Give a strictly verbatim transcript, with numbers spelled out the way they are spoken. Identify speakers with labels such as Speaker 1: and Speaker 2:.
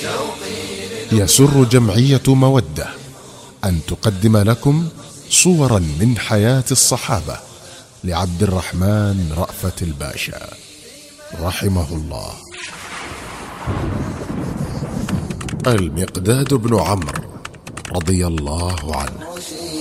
Speaker 1: يسر جمعية مودة أن تقدم لكم صورا من حياة الصحابة لعبد الرحمن رأفت الباشا رحمه الله. المقداد بن عمرو رضي الله عنه.